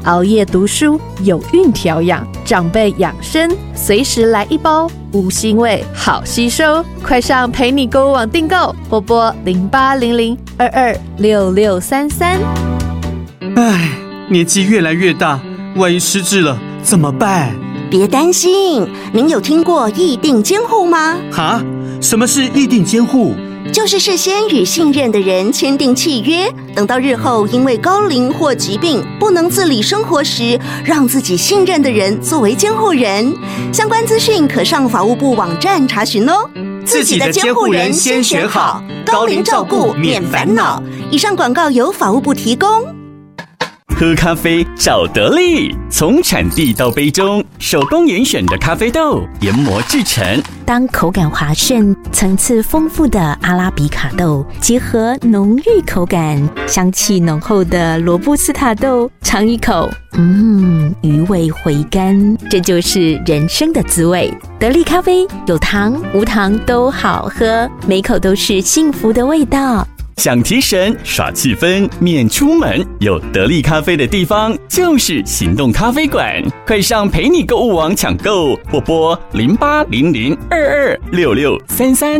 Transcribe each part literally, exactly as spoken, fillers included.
熬夜读书有孕调养，长辈养生随时来一包，无腥味好吸收。快上陪你购物网订购，或拨零八零零二二六六三三。 唉，年纪越来越大，万一失智了怎么办？ 别担心，您有听过议定监护吗？ 哈？什么是议定监护？ 就是事先与信任的人签订契约，等到日后因为高龄或疾病不能自理生活时，让自己信任的人作为监护人。相关资讯可上法务部网站查询哦。 自己的监护人先选好，高龄照顾免烦恼。 以上广告由法务部提供。 喝咖啡找得力，从产地到杯中，手工严选的咖啡豆研磨制成。 当口感滑顺、层次丰富的阿拉比卡豆结合浓郁口感、香气浓厚的罗布斯塔豆，尝一口，嗯，余味回甘，这就是人生的滋味。得力咖啡有糖无糖都好喝，每口都是幸福的味道。 想提神耍气氛免出门，有得力咖啡的地方就是行动咖啡馆，快上陪你购物网抢购，或拨零八零零二二六六三三。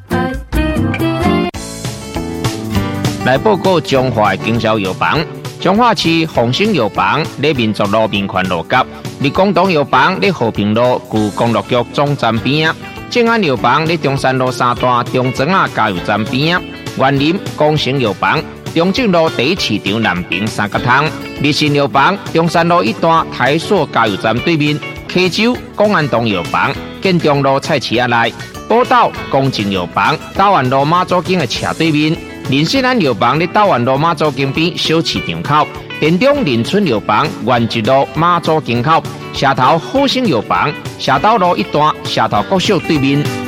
来报告中华的经销药房，中华市丰兴药房在民族路民权路角，立广东药房在和平路旧公路局总站边，正安药房在中山路三段中庄啊加油站边。园林光成药房，中正路第一市场南平三角汤；日新药房，中山路一段台塑加油站对面；溪州公安东药房，建中路菜市仔内；宝岛公正药房，大湾路马祖径的斜对面；林信安药房在大湾路马祖径边小市场口；田中林村药房，原一路马祖径口；社头好生药房，社头路一段社头国小对面。